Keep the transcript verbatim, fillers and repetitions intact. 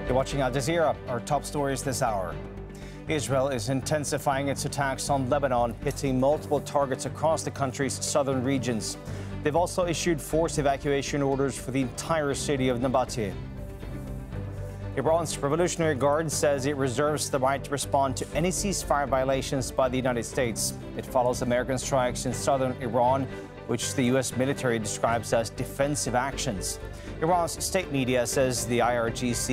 You're watching Al Jazeera. Our top stories this hour. Israel is intensifying its attacks on Lebanon, hitting multiple targets across the country's southern regions. They've also issued forced evacuation orders for the entire city of Nabatea. Iran's Revolutionary Guard says it reserves the right to respond to any ceasefire violations by the United States. It follows American strikes in southern Iran, which the U S military describes as defensive actions. Iran's state media says the I R G C